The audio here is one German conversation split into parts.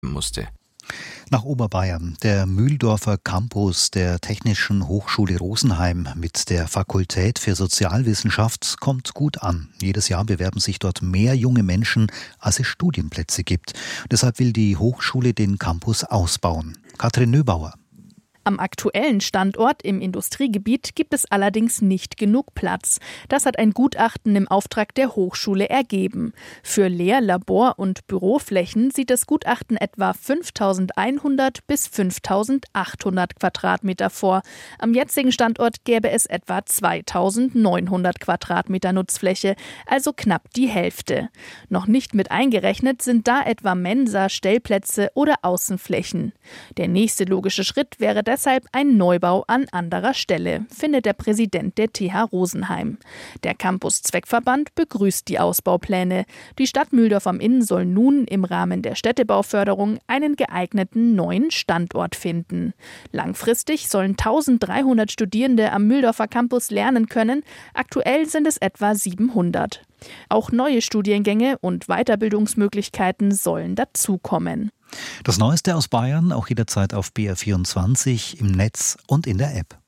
musste. Nach Oberbayern. Der Mühldorfer Campus der Technischen Hochschule Rosenheim mit der Fakultät für Sozialwissenschaft kommt gut an. Jedes Jahr bewerben sich dort mehr junge Menschen, als es Studienplätze gibt. Deshalb will die Hochschule den Campus ausbauen. Katrin Nöbauer. Am aktuellen Standort im Industriegebiet gibt es allerdings nicht genug Platz. Das hat ein Gutachten im Auftrag der Hochschule ergeben. Für Lehr-, Labor- und Büroflächen sieht das Gutachten etwa 5.100 bis 5.800 Quadratmeter vor. Am jetzigen Standort gäbe es etwa 2.900 Quadratmeter Nutzfläche, also knapp die Hälfte. Noch nicht mit eingerechnet sind da etwa Mensa, Stellplätze oder Außenflächen. Der nächste logische Schritt wäre deshalb ein Neubau an anderer Stelle, findet der Präsident der TH Rosenheim. Der Campus-Zweckverband begrüßt die Ausbaupläne. Die Stadt Mühldorf am Inn soll nun im Rahmen der Städtebauförderung einen geeigneten neuen Standort finden. Langfristig sollen 1.300 Studierende am Mühldorfer Campus lernen können. Aktuell sind es etwa 700. Auch neue Studiengänge und Weiterbildungsmöglichkeiten sollen dazukommen. Das Neueste aus Bayern auch jederzeit auf BR24 im Netz und in der App.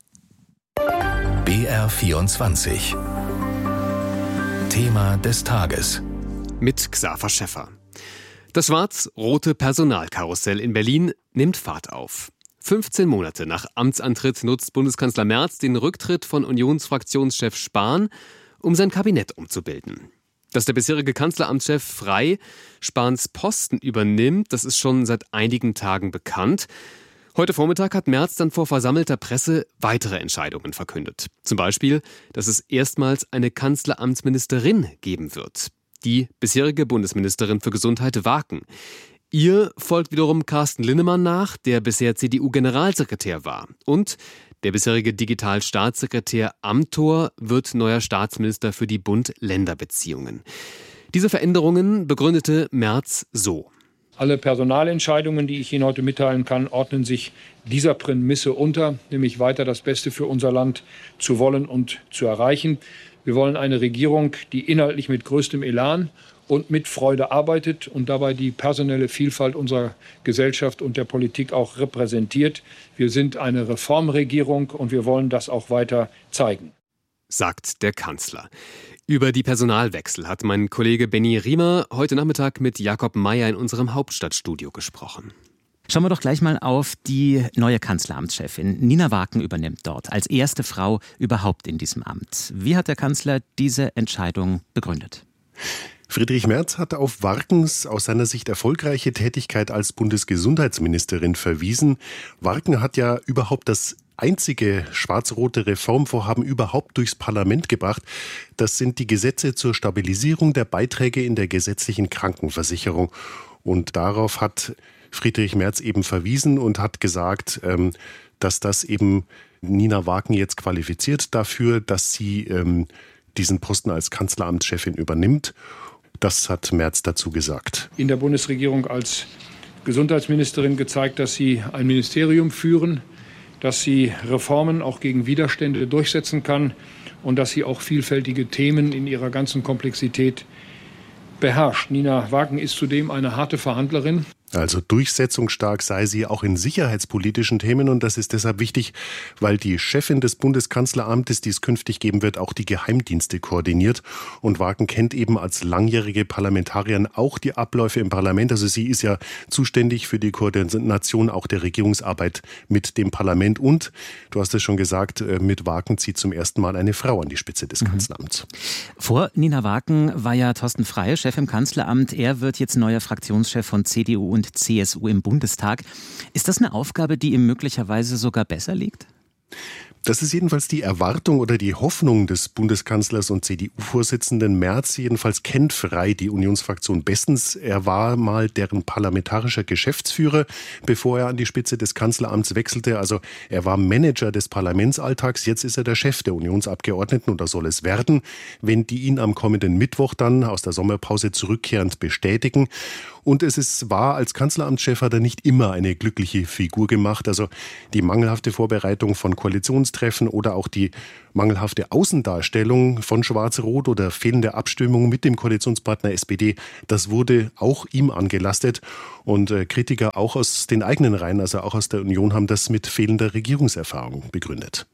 BR24 Thema des Tages mit Xaver Schäffer. Das schwarz-rote Personalkarussell in Berlin nimmt Fahrt auf. 15 Monate nach Amtsantritt nutzt Bundeskanzler Merz den Rücktritt von Unionsfraktionschef Spahn, um sein Kabinett umzubilden. Dass der bisherige Kanzleramtschef Frey Spahns Posten übernimmt, das ist schon seit einigen Tagen bekannt. Heute Vormittag hat Merz dann vor versammelter Presse weitere Entscheidungen verkündet. Zum Beispiel, dass es erstmals eine Kanzleramtsministerin geben wird. Die bisherige Bundesministerin für Gesundheit Waken. Ihr folgt wiederum Carsten Linnemann nach, der bisher CDU-Generalsekretär war. Und der bisherige Digitalstaatssekretär Amthor wird neuer Staatsminister für die Bund-Länder-Beziehungen. Diese Veränderungen begründete Merz so. Alle Personalentscheidungen, die ich Ihnen heute mitteilen kann, ordnen sich dieser Prämisse unter, nämlich weiter das Beste für unser Land zu wollen und zu erreichen. Wir wollen eine Regierung, die inhaltlich mit größtem Elan und mit Freude arbeitet und dabei die personelle Vielfalt unserer Gesellschaft und der Politik auch repräsentiert. Wir sind eine Reformregierung und wir wollen das auch weiter zeigen, sagt der Kanzler. Über die Personalwechsel hat mein Kollege Benny Riemer heute Nachmittag mit Jakob Mayer in unserem Hauptstadtstudio gesprochen. Schauen wir doch gleich mal auf die neue Kanzleramtschefin. Nina Waken übernimmt dort als erste Frau überhaupt in diesem Amt. Wie hat der Kanzler diese Entscheidung begründet? Friedrich Merz hat auf Warkens aus seiner Sicht erfolgreiche Tätigkeit als Bundesgesundheitsministerin verwiesen. Warken hat ja überhaupt das einzige schwarz-rote Reformvorhaben überhaupt durchs Parlament gebracht. Das sind die Gesetze zur Stabilisierung der Beiträge in der gesetzlichen Krankenversicherung. Und darauf hat Friedrich Merz eben verwiesen und hat gesagt, dass das eben Nina Waken jetzt qualifiziert dafür, dass sie diesen Posten als Kanzleramtschefin übernimmt. Das hat Merz dazu gesagt. In der Bundesregierung als Gesundheitsministerin gezeigt, dass Sie ein Ministerium führen, dass sie Reformen auch gegen Widerstände durchsetzen kann und dass sie auch vielfältige Themen in ihrer ganzen Komplexität beherrscht. Nina Waken ist zudem eine harte Verhandlerin. Also durchsetzungsstark sei sie auch in sicherheitspolitischen Themen und das ist deshalb wichtig, weil die Chefin des Bundeskanzleramtes, die es künftig geben wird, auch die Geheimdienste koordiniert. Und Waken kennt eben als langjährige Parlamentarierin auch die Abläufe im Parlament. Also sie ist ja zuständig für die Koordination auch der Regierungsarbeit mit dem Parlament. Und, du hast es schon gesagt, mit Waken zieht zum ersten Mal eine Frau an die Spitze des Kanzleramts. Vor Nina Waken war ja Thorsten Frey Chef im Kanzleramt. Er wird jetzt neuer Fraktionschef von CDU und CSU im Bundestag. Ist das eine Aufgabe, die ihm möglicherweise sogar besser liegt? Das ist jedenfalls die Erwartung oder die Hoffnung des Bundeskanzlers und CDU-Vorsitzenden Merz. Jedenfalls kennt Frey die Unionsfraktion bestens. Er war mal deren parlamentarischer Geschäftsführer, bevor er an die Spitze des Kanzleramts wechselte. Also er war Manager des Parlamentsalltags. Jetzt ist er der Chef der Unionsabgeordneten oder soll es werden, wenn die ihn am kommenden Mittwoch dann aus der Sommerpause zurückkehrend bestätigen. Und war als Kanzleramtschef hat er nicht immer eine glückliche Figur gemacht. Also die mangelhafte Vorbereitung von Koalitionstreffen oder auch die mangelhafte Außendarstellung von Schwarz-Rot oder fehlende Abstimmung mit dem Koalitionspartner SPD, das wurde auch ihm angelastet. Und Kritiker auch aus den eigenen Reihen, also auch aus der Union, haben das mit fehlender Regierungserfahrung begründet.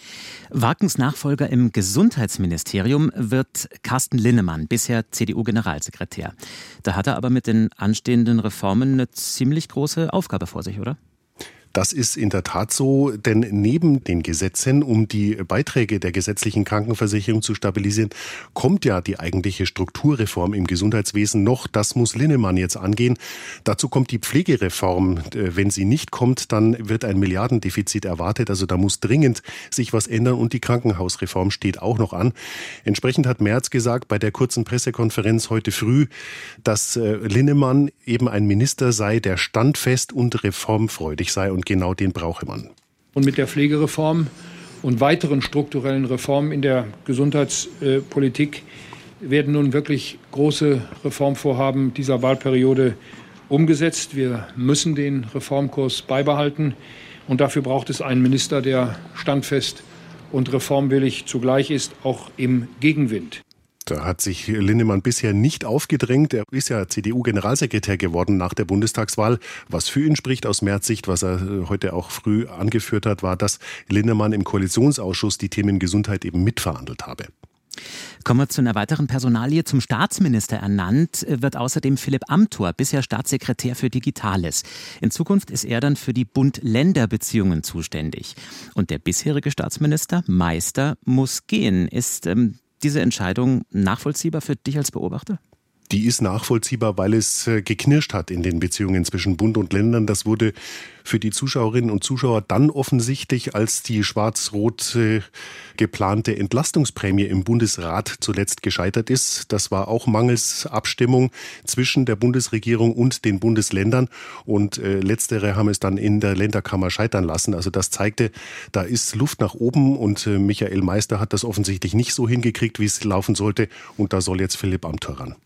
Warkens Nachfolger im Gesundheitsministerium wird Carsten Linnemann, bisher CDU-Generalsekretär. Da hat er aber mit den anstehenden Reformen eine ziemlich große Aufgabe vor sich, oder? Das ist in der Tat so, denn neben den Gesetzen, um die Beiträge der gesetzlichen Krankenversicherung zu stabilisieren, kommt ja die eigentliche Strukturreform im Gesundheitswesen noch. Das muss Linnemann jetzt angehen. Dazu kommt die Pflegereform. Wenn sie nicht kommt, dann wird ein Milliardendefizit erwartet. Also da muss dringend sich was ändern und die Krankenhausreform steht auch noch an. Entsprechend hat Merz gesagt bei der kurzen Pressekonferenz heute früh, dass Linnemann eben ein Minister sei, der standfest und reformfreudig sei, und genau den brauche man. Und mit der Pflegereform und weiteren strukturellen Reformen in der Gesundheitspolitik werden nun wirklich große Reformvorhaben dieser Wahlperiode umgesetzt. Wir müssen den Reformkurs beibehalten. Und dafür braucht es einen Minister, der standfest und reformwillig zugleich ist, auch im Gegenwind. Da hat sich Linnemann bisher nicht aufgedrängt. Er ist ja CDU-Generalsekretär geworden nach der Bundestagswahl. Was für ihn spricht aus Merz Sicht, was er heute auch früh angeführt hat, war, dass Linnemann im Koalitionsausschuss die Themen Gesundheit eben mitverhandelt habe. Kommen wir zu einer weiteren Personalie. Zum Staatsminister ernannt wird außerdem Philipp Amthor, bisher Staatssekretär für Digitales. In Zukunft ist er dann für die Bund-Länder-Beziehungen zuständig. Und der bisherige Staatsminister, Meister, muss gehen. Ist diese Entscheidung nachvollziehbar für dich als Beobachter? Die ist nachvollziehbar, weil es geknirscht hat in den Beziehungen zwischen Bund und Ländern. Das wurde für die Zuschauerinnen und Zuschauer dann offensichtlich, als die schwarz-rot geplante Entlastungsprämie im Bundesrat zuletzt gescheitert ist. Das war auch mangels Abstimmung zwischen der Bundesregierung und den Bundesländern. Und letztere haben es dann in der Länderkammer scheitern lassen. Also das zeigte, da ist Luft nach oben. Und Michael Meister hat das offensichtlich nicht so hingekriegt, wie es laufen sollte. Und da soll jetzt Philipp Amthor ran.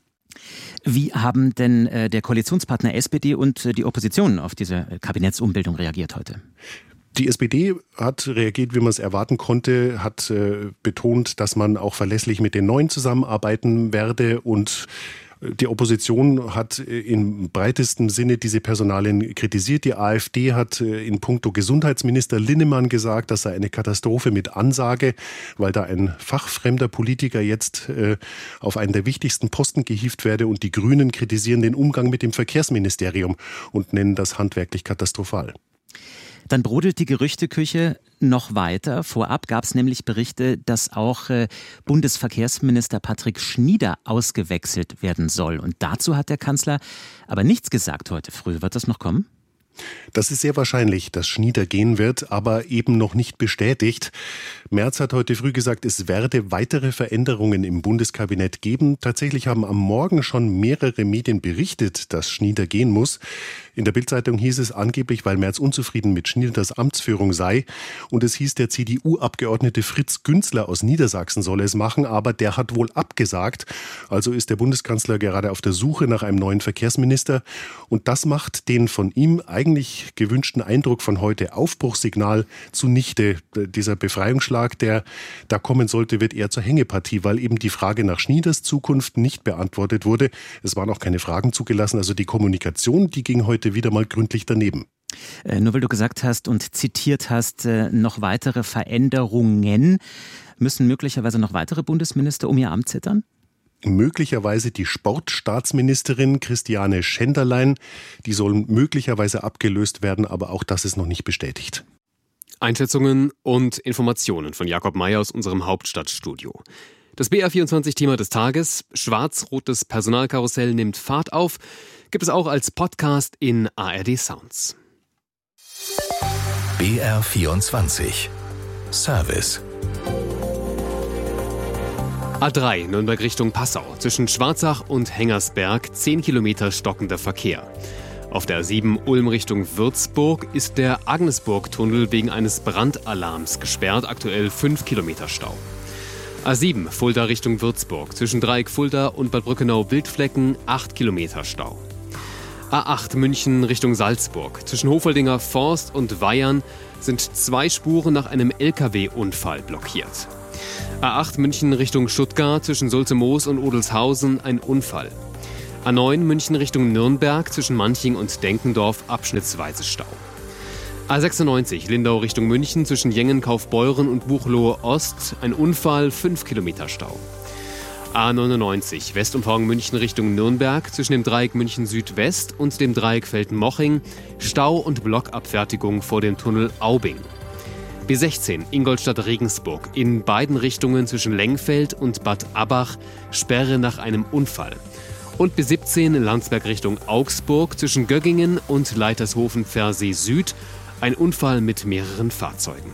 Wie haben denn der Koalitionspartner SPD und die Opposition auf diese Kabinettsumbildung reagiert heute? Die SPD hat reagiert, wie man es erwarten konnte, hat betont, dass man auch verlässlich mit den Neuen zusammenarbeiten werde, und die Opposition hat im breitesten Sinne diese Personalien kritisiert. Die AfD hat in puncto Gesundheitsminister Linnemann gesagt, das sei eine Katastrophe mit Ansage, weil da ein fachfremder Politiker jetzt auf einen der wichtigsten Posten gehievt werde. Und die Grünen kritisieren den Umgang mit dem Verkehrsministerium und nennen das handwerklich katastrophal. Dann brodelt die Gerüchteküche noch weiter. Vorab gab es nämlich Berichte, dass auch Bundesverkehrsminister Patrick Schnieder ausgewechselt werden soll. Und dazu hat der Kanzler aber nichts gesagt heute früh. Wird das noch kommen? Das ist sehr wahrscheinlich, dass Schnieder gehen wird, aber eben noch nicht bestätigt. Merz hat heute früh gesagt, es werde weitere Veränderungen im Bundeskabinett geben. Tatsächlich haben am Morgen schon mehrere Medien berichtet, dass Schnieder gehen muss. In der Bild-Zeitung hieß es angeblich, weil Merz unzufrieden mit Schnieders Amtsführung sei. Und es hieß, der CDU-Abgeordnete Fritz Günzler aus Niedersachsen solle es machen, aber der hat wohl abgesagt. Also ist der Bundeskanzler gerade auf der Suche nach einem neuen Verkehrsminister. Und das macht den von ihm eigentlich gewünschten Eindruck von heute Aufbruchssignal zunichte. Dieser Befreiungsschlag, der da kommen sollte, wird eher zur Hängepartie, weil eben die Frage nach Schnieders Zukunft nicht beantwortet wurde. Es waren auch keine Fragen zugelassen. Also die Kommunikation, die ging heute wieder mal gründlich daneben. Nur weil du gesagt hast und zitiert hast, noch weitere Veränderungen. Müssen möglicherweise noch weitere Bundesminister um ihr Amt zittern? Möglicherweise die Sportstaatsministerin Christiane Schenderlein. Die soll möglicherweise abgelöst werden, aber auch das ist noch nicht bestätigt. Einschätzungen und Informationen von Jakob Meyer aus unserem Hauptstadtstudio. Das BR24-Thema des Tages, schwarz-rotes Personalkarussell nimmt Fahrt auf, gibt es auch als Podcast in ARD Sounds. BR24 Service. A3 Nürnberg Richtung Passau. Zwischen Schwarzach und Hengersberg 10 Kilometer stockender Verkehr. Auf der A7 Ulm Richtung Würzburg ist der Agnesburg-Tunnel wegen eines Brandalarms gesperrt. Aktuell 5 Kilometer Stau. A7 Fulda Richtung Würzburg. Zwischen Dreieck Fulda und Bad Brückenau Wildflecken 8 Kilometer Stau. A8 München Richtung Salzburg. Zwischen Hofeldinger Forst und Weyern sind 2 Spuren nach einem LKW-Unfall blockiert. A8 München Richtung Stuttgart, zwischen Sultemoos und Odelshausen ein Unfall. A9 München Richtung Nürnberg, zwischen Manching und Denkendorf abschnittsweise Stau. A96 Lindau Richtung München, zwischen Jengen, Kaufbeuren und Buchloe Ost ein Unfall, 5 Kilometer Stau. A99 Westumfahrung München Richtung Nürnberg, zwischen dem Dreieck München Südwest und dem Dreieck Velten-Moching Stau und Blockabfertigung vor dem Tunnel Aubing. B16 Ingolstadt-Regensburg, in beiden Richtungen zwischen Lengfeld und Bad Abbach Sperre nach einem Unfall. Und B17 Landsberg Richtung Augsburg, zwischen Göggingen und Leitershofen-Versee Süd ein Unfall mit mehreren Fahrzeugen.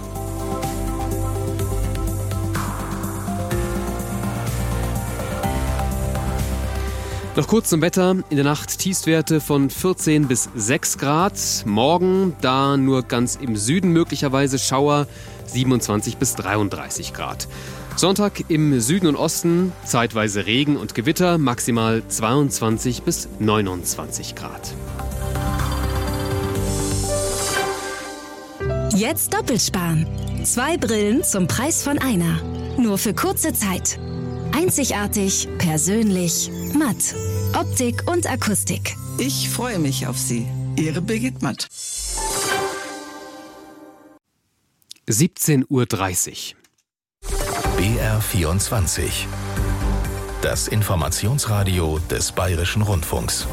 Noch kurz zum Wetter. In der Nacht Tiefstwerte von 14 bis 6 Grad. Morgen, da nur ganz im Süden möglicherweise Schauer, 27 bis 33 Grad. Sonntag im Süden und Osten zeitweise Regen und Gewitter, maximal 22 bis 29 Grad. Jetzt doppelt sparen. 2 Brillen zum Preis von einer. Nur für kurze Zeit. Einzigartig, persönlich, matt. Optik und Akustik. Ich freue mich auf Sie. Ihre Birgit Matt. 17:30 Uhr. BR24. Das Informationsradio des Bayerischen Rundfunks.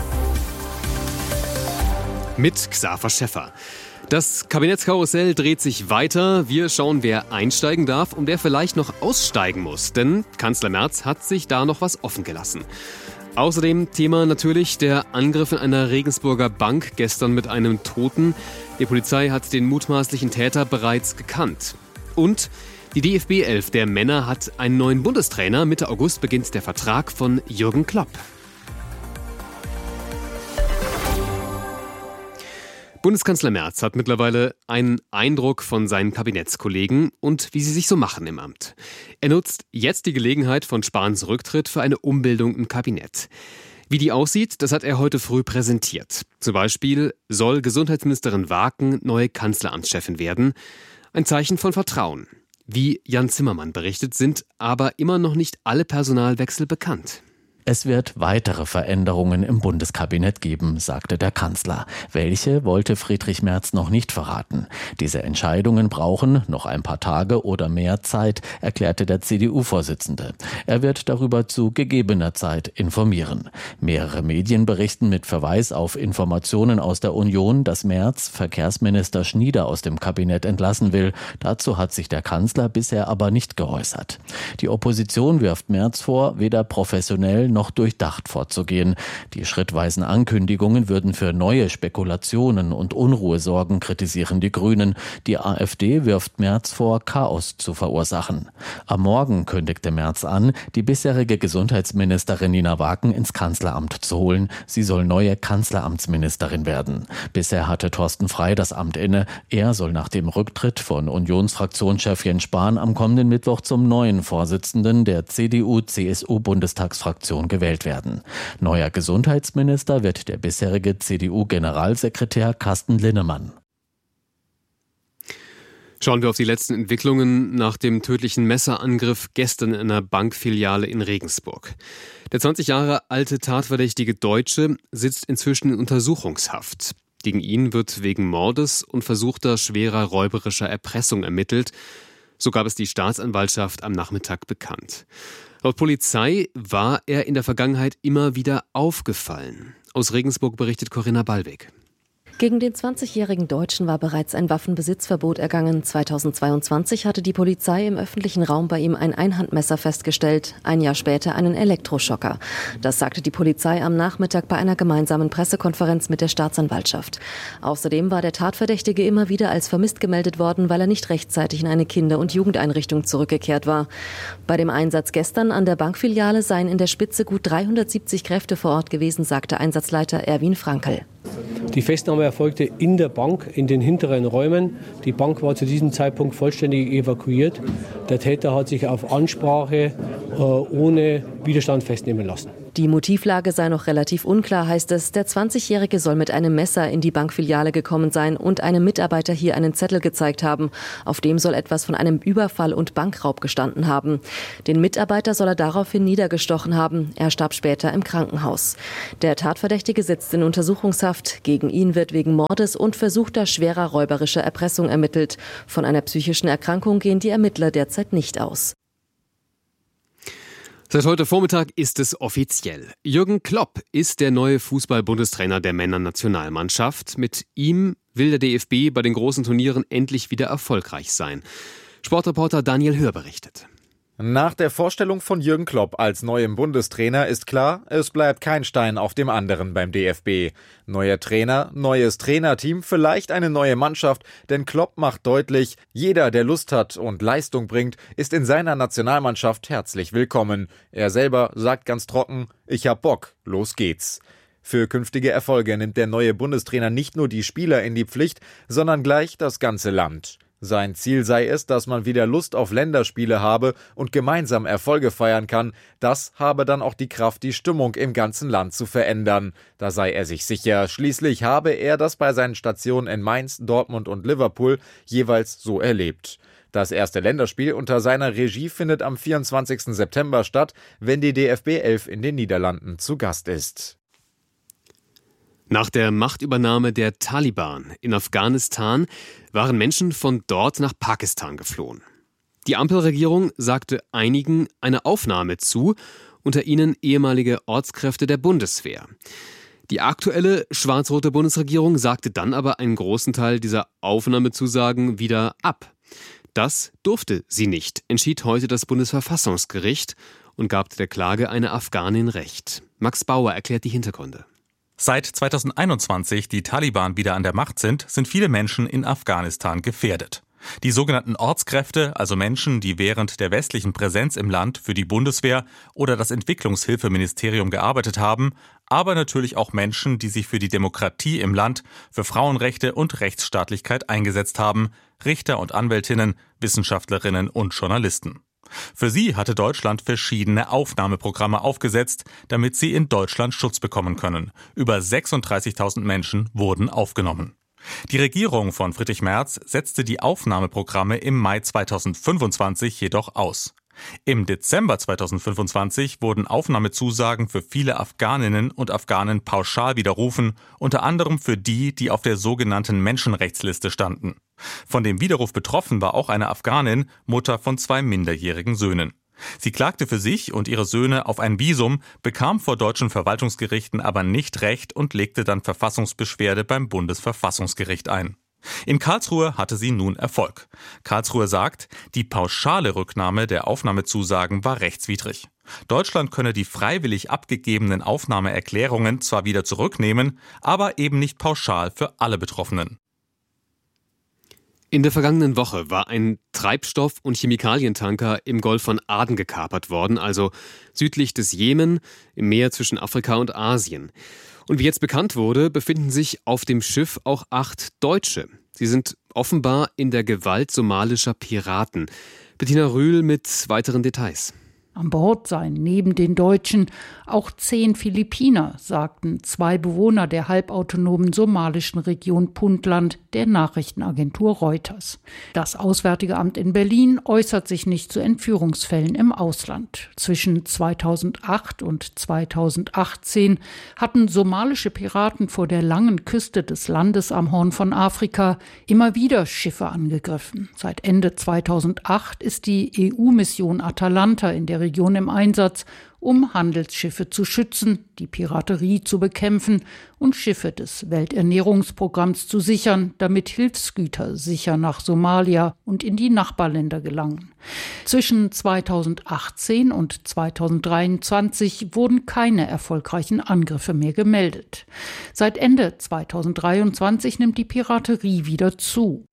Mit Xaver Schäffer. Das Kabinettskarussell dreht sich weiter. Wir schauen, wer einsteigen darf und wer vielleicht noch aussteigen muss. Denn Kanzler Merz hat sich da noch was offen gelassen. Außerdem Thema natürlich der Angriff in einer Regensburger Bank gestern mit einem Toten. Die Polizei hat den mutmaßlichen Täter bereits gekannt. Und die DFB 11 der Männer hat einen neuen Bundestrainer. Mitte August beginnt der Vertrag von Jürgen Klopp. Bundeskanzler Merz hat mittlerweile einen Eindruck von seinen Kabinettskollegen und wie sie sich so machen im Amt. Er nutzt jetzt die Gelegenheit von Spahns Rücktritt für eine Umbildung im Kabinett. Wie die aussieht, das hat er heute früh präsentiert. Zum Beispiel soll Gesundheitsministerin Waken neue Kanzleramtschefin werden. Ein Zeichen von Vertrauen. Wie Jan Zimmermann berichtet, sind aber immer noch nicht alle Personalwechsel bekannt. Es wird weitere Veränderungen im Bundeskabinett geben, sagte der Kanzler. Welche wollte Friedrich Merz noch nicht verraten. Diese Entscheidungen brauchen noch ein paar Tage oder mehr Zeit, erklärte der CDU-Vorsitzende. Er wird darüber zu gegebener Zeit informieren. Mehrere Medien berichten mit Verweis auf Informationen aus der Union, dass Merz Verkehrsminister Schnieder aus dem Kabinett entlassen will. Dazu hat sich der Kanzler bisher aber nicht geäußert. Die Opposition wirft Merz vor, weder professionell noch durchdacht vorzugehen. Die schrittweisen Ankündigungen würden für neue Spekulationen und Unruhe sorgen, kritisieren die Grünen. Die AfD wirft Merz vor, Chaos zu verursachen. Am Morgen kündigte Merz an, die bisherige Gesundheitsministerin Nina Waken ins Kanzleramt zu holen. Sie soll neue Kanzleramtsministerin werden. Bisher hatte Thorsten Frey das Amt inne. Er soll nach dem Rücktritt von Unionsfraktionschef Jens Spahn am kommenden Mittwoch zum neuen Vorsitzenden der CDU-CSU-Bundestagsfraktion gewählt werden. Neuer Gesundheitsminister wird der bisherige CDU-Generalsekretär Carsten Linnemann. Schauen wir auf die letzten Entwicklungen nach dem tödlichen Messerangriff gestern in einer Bankfiliale in Regensburg. Der 20 Jahre alte tatverdächtige Deutsche sitzt inzwischen in Untersuchungshaft. Gegen ihn wird wegen Mordes und versuchter schwerer räuberischer Erpressung ermittelt. So gab es die Staatsanwaltschaft am Nachmittag bekannt. Laut Polizei war er in der Vergangenheit immer wieder aufgefallen. Aus Regensburg berichtet Corinna Ballweg. Gegen den 20-jährigen Deutschen war bereits ein Waffenbesitzverbot ergangen. 2022 hatte die Polizei im öffentlichen Raum bei ihm ein Einhandmesser festgestellt, ein Jahr später einen Elektroschocker. Das sagte die Polizei am Nachmittag bei einer gemeinsamen Pressekonferenz mit der Staatsanwaltschaft. Außerdem war der Tatverdächtige immer wieder als vermisst gemeldet worden, weil er nicht rechtzeitig in eine Kinder- und Jugendeinrichtung zurückgekehrt war. Bei dem Einsatz gestern an der Bankfiliale seien in der Spitze gut 370 Kräfte vor Ort gewesen, sagte Einsatzleiter Erwin Frankl. Die Festnahme erfolgte in der Bank, in den hinteren Räumen. Die Bank war zu diesem Zeitpunkt vollständig evakuiert. Der Täter hat sich auf Ansprache ohne Widerstand festnehmen lassen. Die Motivlage sei noch relativ unklar, heißt es. Der 20-Jährige soll mit einem Messer in die Bankfiliale gekommen sein und einem Mitarbeiter hier einen Zettel gezeigt haben. Auf dem soll etwas von einem Überfall und Bankraub gestanden haben. Den Mitarbeiter soll er daraufhin niedergestochen haben. Er starb später im Krankenhaus. Der Tatverdächtige sitzt in Untersuchungshaft. Gegen ihn wird wegen Mordes und versuchter schwerer räuberischer Erpressung ermittelt. Von einer psychischen Erkrankung gehen die Ermittler derzeit nicht aus. Seit heute Vormittag ist es offiziell. Jürgen Klopp ist der neue Fußball-Bundestrainer der Männernationalmannschaft. Mit ihm will der DFB bei den großen Turnieren endlich wieder erfolgreich sein. Sportreporter Daniel Hör berichtet. Nach der Vorstellung von Jürgen Klopp als neuem Bundestrainer ist klar, es bleibt kein Stein auf dem anderen beim DFB. Neuer Trainer, neues Trainerteam, vielleicht eine neue Mannschaft, denn Klopp macht deutlich, jeder, der Lust hat und Leistung bringt, ist in seiner Nationalmannschaft herzlich willkommen. Er selber sagt ganz trocken, ich hab Bock, los geht's. Für künftige Erfolge nimmt der neue Bundestrainer nicht nur die Spieler in die Pflicht, sondern gleich das ganze Land. Sein Ziel sei es, dass man wieder Lust auf Länderspiele habe und gemeinsam Erfolge feiern kann. Das habe dann auch die Kraft, die Stimmung im ganzen Land zu verändern. Da sei er sich sicher. Schließlich habe er das bei seinen Stationen in Mainz, Dortmund und Liverpool jeweils so erlebt. Das erste Länderspiel unter seiner Regie findet am 24. September statt, wenn die DFB 11 in den Niederlanden zu Gast ist. Nach der Machtübernahme der Taliban in Afghanistan waren Menschen von dort nach Pakistan geflohen. Die Ampelregierung sagte einigen eine Aufnahme zu, unter ihnen ehemalige Ortskräfte der Bundeswehr. Die aktuelle schwarz-rote Bundesregierung sagte dann aber einen großen Teil dieser Aufnahmezusagen wieder ab. Das durfte sie nicht, entschied heute das Bundesverfassungsgericht und gab der Klage einer Afghanin Recht. Max Bauer erklärt die Hintergründe. Seit 2021 die Taliban wieder an der Macht sind viele Menschen in Afghanistan gefährdet. Die sogenannten Ortskräfte, also Menschen, die während der westlichen Präsenz im Land für die Bundeswehr oder das Entwicklungshilfeministerium gearbeitet haben, aber natürlich auch Menschen, die sich für die Demokratie im Land, für Frauenrechte und Rechtsstaatlichkeit eingesetzt haben, Richter und Anwältinnen, Wissenschaftlerinnen und Journalisten. Für sie hatte Deutschland verschiedene Aufnahmeprogramme aufgesetzt, damit sie in Deutschland Schutz bekommen können. Über 36.000 Menschen wurden aufgenommen. Die Regierung von Friedrich Merz setzte die Aufnahmeprogramme im Mai 2025 jedoch aus. Im Dezember 2025 wurden Aufnahmezusagen für viele Afghaninnen und Afghanen pauschal widerrufen, unter anderem für die, die auf der sogenannten Menschenrechtsliste standen. Von dem Widerruf betroffen war auch eine Afghanin, Mutter von 2 minderjährigen Söhnen. Sie klagte für sich und ihre Söhne auf ein Visum, bekam vor deutschen Verwaltungsgerichten aber nicht Recht und legte dann Verfassungsbeschwerde beim Bundesverfassungsgericht ein. In Karlsruhe hatte sie nun Erfolg. Karlsruhe sagt, die pauschale Rücknahme der Aufnahmezusagen war rechtswidrig. Deutschland könne die freiwillig abgegebenen Aufnahmeerklärungen zwar wieder zurücknehmen, aber eben nicht pauschal für alle Betroffenen. In der vergangenen Woche war ein Treibstoff- und Chemikalientanker im Golf von Aden gekapert worden, also südlich des Jemen, im Meer zwischen Afrika und Asien. Und wie jetzt bekannt wurde, befinden sich auf dem Schiff auch 8 Deutsche. Sie sind offenbar in der Gewalt somalischer Piraten. Bettina Rühl mit weiteren Details. An Bord seien neben den Deutschen auch 10 Philippiner, sagten 2 Bewohner der halbautonomen somalischen Region Puntland der Nachrichtenagentur Reuters. Das Auswärtige Amt in Berlin äußert sich nicht zu Entführungsfällen im Ausland. Zwischen 2008 und 2018 hatten somalische Piraten vor der langen Küste des Landes am Horn von Afrika immer wieder Schiffe angegriffen. Seit Ende 2008 ist die EU-Mission Atalanta in der Region im Einsatz, um Handelsschiffe zu schützen, die Piraterie zu bekämpfen und Schiffe des Welternährungsprogramms zu sichern, damit Hilfsgüter sicher nach Somalia und in die Nachbarländer gelangen. Zwischen 2018 und 2023 wurden keine erfolgreichen Angriffe mehr gemeldet. Seit Ende 2023 nimmt die Piraterie wieder zu.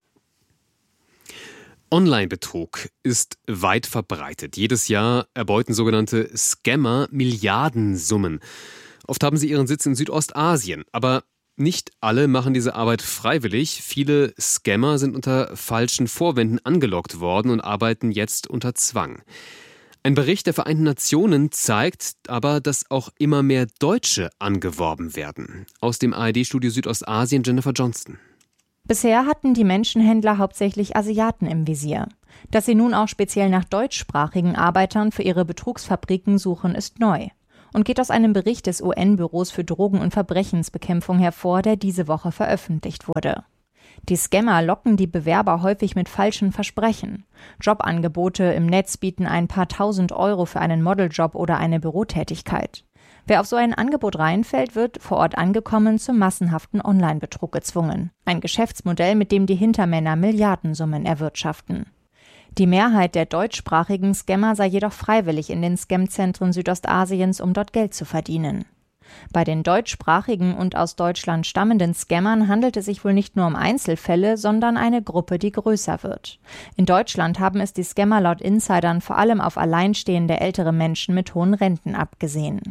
Online-Betrug ist weit verbreitet. Jedes Jahr erbeuten sogenannte Scammer Milliardensummen. Oft haben sie ihren Sitz in Südostasien, aber nicht alle machen diese Arbeit freiwillig. Viele Scammer sind unter falschen Vorwänden angelockt worden und arbeiten jetzt unter Zwang. Ein Bericht der Vereinten Nationen zeigt aber, dass auch immer mehr Deutsche angeworben werden. Aus dem ARD-Studio Südostasien, Jennifer Johnston. Bisher hatten die Menschenhändler hauptsächlich Asiaten im Visier. Dass sie nun auch speziell nach deutschsprachigen Arbeitern für ihre Betrugsfabriken suchen, ist neu und geht aus einem Bericht des UN-Büros für Drogen- und Verbrechensbekämpfung hervor, der diese Woche veröffentlicht wurde. Die Scammer locken die Bewerber häufig mit falschen Versprechen. Jobangebote im Netz bieten ein paar tausend Euro für einen Modeljob oder eine Bürotätigkeit. Wer auf so ein Angebot reinfällt, wird vor Ort angekommen zum massenhaften Online-Betrug gezwungen. Ein Geschäftsmodell, mit dem die Hintermänner Milliardensummen erwirtschaften. Die Mehrheit der deutschsprachigen Scammer sei jedoch freiwillig in den Scam-Zentren Südostasiens, um dort Geld zu verdienen. Bei den deutschsprachigen und aus Deutschland stammenden Scammern handelt es sich wohl nicht nur um Einzelfälle, sondern eine Gruppe, die größer wird. In Deutschland haben es die Scammer laut Insidern vor allem auf alleinstehende ältere Menschen mit hohen Renten abgesehen.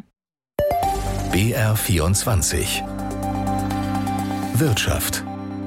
BR24 Wirtschaft.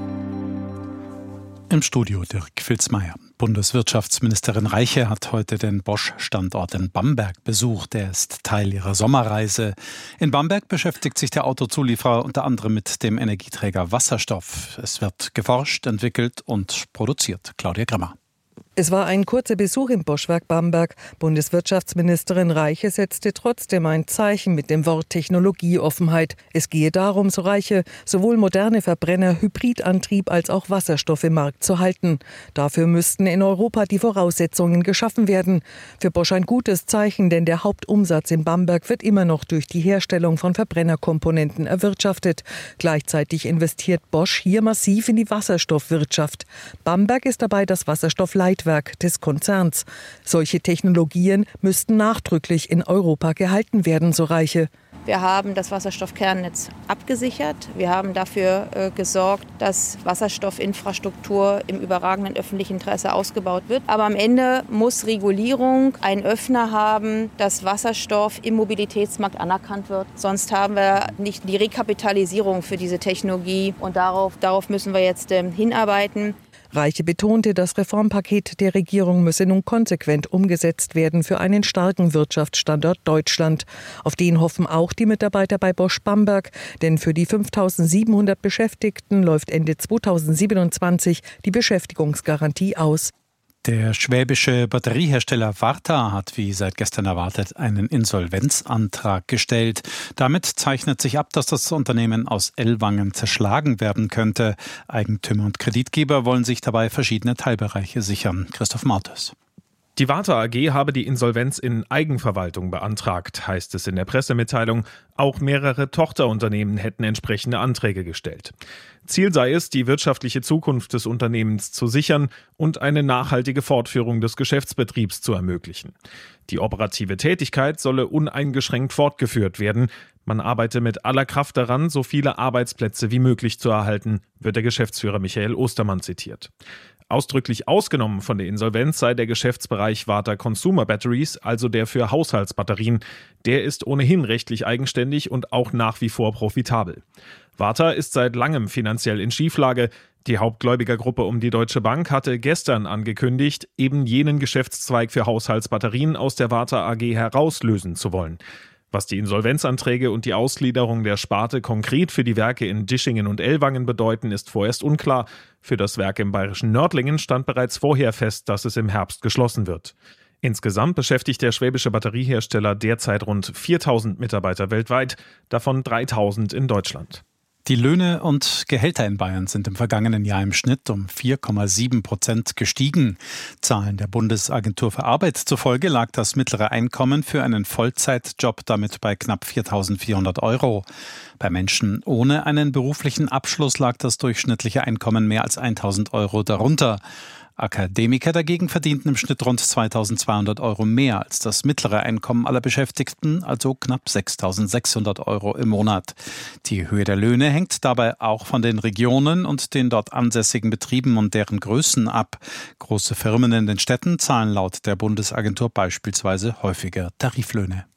Im Studio Dirk Filzmeier. Bundeswirtschaftsministerin Reiche hat heute den Bosch-Standort in Bamberg besucht. Der ist Teil ihrer Sommerreise. In Bamberg beschäftigt sich der Autozulieferer unter anderem mit dem Energieträger Wasserstoff. Es wird geforscht, entwickelt und produziert. Claudia Grimmer. Es war ein kurzer Besuch im Boschwerk Bamberg. Bundeswirtschaftsministerin Reiche setzte trotzdem ein Zeichen mit dem Wort Technologieoffenheit. Es gehe darum, so Reiche, sowohl moderne Verbrenner, Hybridantrieb als auch Wasserstoff im Markt zu halten. Dafür müssten in Europa die Voraussetzungen geschaffen werden. Für Bosch ein gutes Zeichen, denn der Hauptumsatz in Bamberg wird immer noch durch die Herstellung von Verbrennerkomponenten erwirtschaftet. Gleichzeitig investiert Bosch hier massiv in die Wasserstoffwirtschaft. Bamberg ist dabei das Wasserstoffleitwerk des Konzerns. Solche Technologien müssten nachdrücklich in Europa gehalten werden, so Reiche. Wir haben das Wasserstoffkernnetz abgesichert. Wir haben dafür gesorgt, dass Wasserstoffinfrastruktur im überragenden öffentlichen Interesse ausgebaut wird. Aber am Ende muss Regulierung einen Öffner haben, dass Wasserstoff im Mobilitätsmarkt anerkannt wird. Sonst haben wir nicht die Rekapitalisierung für diese Technologie. Und darauf müssen wir jetzt hinarbeiten. Reiche betonte, das Reformpaket der Regierung müsse nun konsequent umgesetzt werden für einen starken Wirtschaftsstandort Deutschland. Auf den hoffen auch die Mitarbeiter bei Bosch Bamberg, denn für die 5.700 Beschäftigten läuft Ende 2027 die Beschäftigungsgarantie aus. Der schwäbische Batteriehersteller Varta hat wie seit gestern erwartet einen Insolvenzantrag gestellt. Damit zeichnet sich ab, dass das Unternehmen aus Ellwangen zerschlagen werden könnte. Eigentümer und Kreditgeber wollen sich dabei verschiedene Teilbereiche sichern. Christoph Martes. Die Varta AG habe die Insolvenz in Eigenverwaltung beantragt, heißt es in der Pressemitteilung. Auch mehrere Tochterunternehmen hätten entsprechende Anträge gestellt. Ziel sei es, die wirtschaftliche Zukunft des Unternehmens zu sichern und eine nachhaltige Fortführung des Geschäftsbetriebs zu ermöglichen. Die operative Tätigkeit solle uneingeschränkt fortgeführt werden. Man arbeite mit aller Kraft daran, so viele Arbeitsplätze wie möglich zu erhalten, wird der Geschäftsführer Michael Ostermann zitiert. Ausdrücklich ausgenommen von der Insolvenz sei der Geschäftsbereich Varta Consumer Batteries, also der für Haushaltsbatterien. Der ist ohnehin rechtlich eigenständig und auch nach wie vor profitabel. Varta ist seit langem finanziell in Schieflage. Die Hauptgläubigergruppe um die Deutsche Bank hatte gestern angekündigt, eben jenen Geschäftszweig für Haushaltsbatterien aus der Varta AG herauslösen zu wollen. Was die Insolvenzanträge und die Ausgliederung der Sparte konkret für die Werke in Dischingen und Ellwangen bedeuten, ist vorerst unklar. Für das Werk im bayerischen Nördlingen stand bereits vorher fest, dass es im Herbst geschlossen wird. Insgesamt beschäftigt der schwäbische Batteriehersteller derzeit rund 4.000 Mitarbeiter weltweit, davon 3.000 in Deutschland. Die Löhne und Gehälter in Bayern sind im vergangenen Jahr im Schnitt um 4,7% gestiegen. Zahlen der Bundesagentur für Arbeit zufolge lag das mittlere Einkommen für einen Vollzeitjob damit bei knapp 4.400 Euro. Bei Menschen ohne einen beruflichen Abschluss lag das durchschnittliche Einkommen mehr als 1.000 Euro darunter. Akademiker dagegen verdienten im Schnitt rund 2.200 Euro mehr als das mittlere Einkommen aller Beschäftigten, also knapp 6.600 Euro im Monat. Die Höhe der Löhne hängt dabei auch von den Regionen und den dort ansässigen Betrieben und deren Größen ab. Große Firmen in den Städten zahlen laut der Bundesagentur beispielsweise häufiger Tariflöhne.